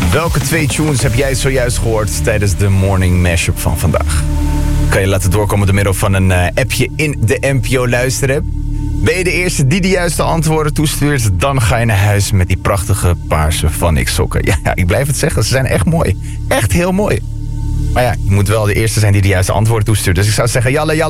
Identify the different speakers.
Speaker 1: Welke 2 tunes heb jij zojuist gehoord tijdens de morning mashup van vandaag? Kan je laten doorkomen door middel van een appje in de NPO Luisterapp. Ben je de eerste die de juiste antwoorden toestuurt, dan ga je naar huis met die prachtige paarse Vanix sokken. Ja, ik blijf het zeggen, ze zijn echt mooi. Echt heel mooi. Maar ja, je moet wel de eerste zijn die de juiste antwoorden toestuurt. Dus ik zou zeggen, jalla jalla.